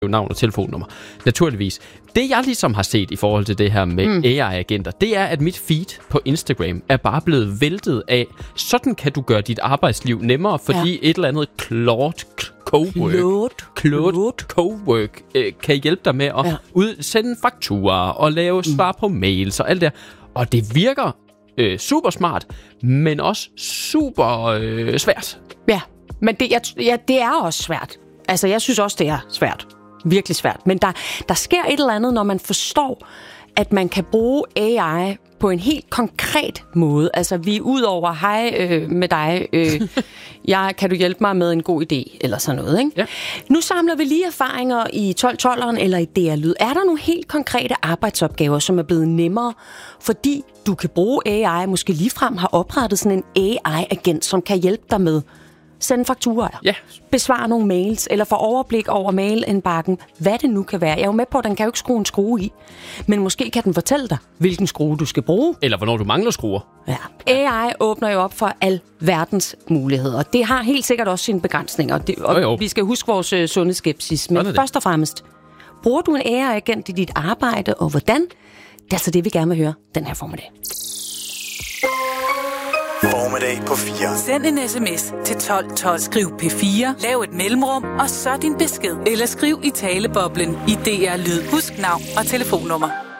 navn og telefonnummer, naturligvis. Det, jeg ligesom har set i forhold til det her med AI-agenter, det er, at mit feed på Instagram er bare blevet væltet af, sådan kan du gøre dit arbejdsliv nemmere, fordi et eller andet Claude Cowork kan hjælpe dig med at sende fakturer og lave svar på mails og alt det. Og det virker super smart, men også super svært. Ja, men det er også svært. Altså, jeg synes også, det er svært. Virkelig svært. Men der sker et eller andet, når man forstår, at man kan bruge AI på en helt konkret måde. Altså, vi er ud over, hej med dig, kan du hjælpe mig med en god idé, eller sådan noget, ikke? Ja. Nu samler vi lige erfaringer i 12-12'eren eller i DR-lyd. Er der nogle helt konkrete arbejdsopgaver, som er blevet nemmere, fordi du kan bruge AI, måske ligefrem har oprettet sådan en AI-agent, som kan hjælpe dig med sende fakturer, besvare nogle mails, eller få overblik over mailindbakken, hvad det nu kan være. Jeg er jo med på, at den kan jo ikke skrue en skrue i, men måske kan den fortælle dig, hvilken skrue du skal bruge. Eller hvornår du mangler skruer. Ja. AI åbner jo op for al verdens muligheder. Det har helt sikkert også sine begrænsninger, og vi skal huske vores sundhedsskepsis. Men først og fremmest, bruger du en AI-agent i dit arbejde, og hvordan? Det er altså det, vi gerne vil høre den her formiddag. Formiddag på 4. Send en sms til 1212. Skriv P4, lav et mellemrum, og så din besked. Eller skriv i taleboblen i DR Lyd. Husk navn og telefonnummer.